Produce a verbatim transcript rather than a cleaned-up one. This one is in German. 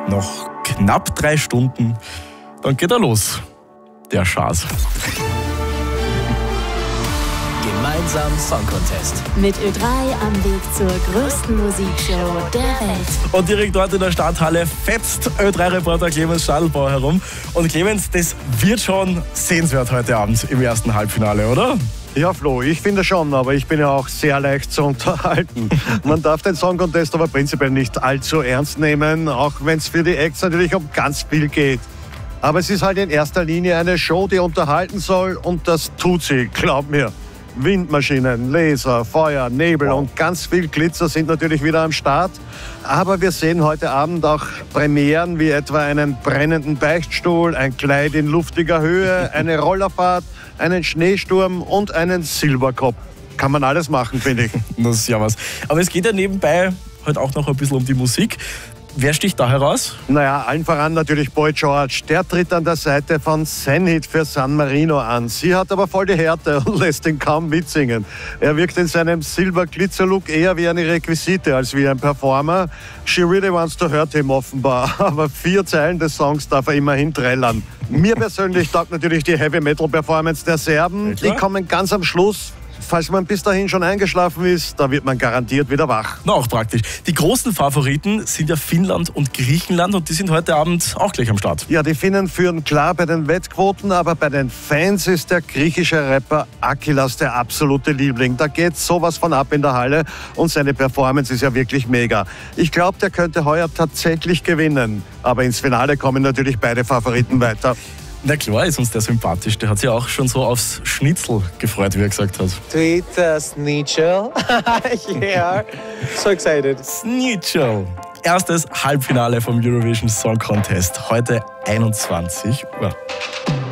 Noch knapp drei Stunden, dann geht er los, der Schaß. Gemeinsam Song Contest. Mit Ö drei am Weg zur größten Musikshow der Welt. Und direkt dort in der Stadthalle fetzt Ö drei Reporter Clemens Stadelbauer herum. Und Clemens, das wird schon sehenswert heute Abend im ersten Halbfinale, oder? Ja, Flo, ich finde schon, aber ich bin ja auch sehr leicht zu unterhalten. Man darf den Song Contest aber prinzipiell nicht allzu ernst nehmen, auch wenn es für die Acts natürlich um ganz viel geht. Aber es ist halt in erster Linie eine Show, die unterhalten soll, und das tut sie, glaub mir. Windmaschinen, Laser, Feuer, Nebel und ganz viel Glitzer sind natürlich wieder am Start. Aber wir sehen heute Abend auch Premieren wie etwa einen brennenden Beichtstuhl, ein Kleid in luftiger Höhe, eine Rollerfahrt, einen Schneesturm und einen Silberkopf. Kann man alles machen, finde ich. Das ist ja was. Aber es geht ja nebenbei halt auch noch ein bisschen um die Musik. Wer sticht da heraus? Naja, allen voran natürlich Boy George. Der tritt an der Seite von Zenit für San Marino an. Sie hat aber voll die Härte und lässt ihn kaum mitsingen. Er wirkt in seinem Silber-Glitzer-Look eher wie eine Requisite als wie ein Performer. She really wants to hurt him offenbar. Aber vier Zeilen des Songs darf er immerhin trällern. Mir persönlich taugt natürlich die Heavy-Metal-Performance der Serben. Die kommen ganz am Schluss. Falls man bis dahin schon eingeschlafen ist, da wird man garantiert wieder wach. Na, auch praktisch. Die großen Favoriten sind ja Finnland und Griechenland und die sind heute Abend auch gleich am Start. Ja, die Finnen führen klar bei den Wettquoten, aber bei den Fans ist der griechische Rapper Akilas der absolute Liebling. Da geht sowas von ab in der Halle und seine Performance ist ja wirklich mega. Ich glaube, der könnte heuer tatsächlich gewinnen. Aber ins Finale kommen natürlich beide Favoriten weiter. Na klar, ist uns der sympathisch. Der hat sich auch schon so aufs Schnitzel gefreut, wie er gesagt hat. Tweet uh, Schnitzel. Yeah, so excited. Schnitzel. Erstes Halbfinale vom Eurovision Song Contest. Heute einundzwanzig Uhr.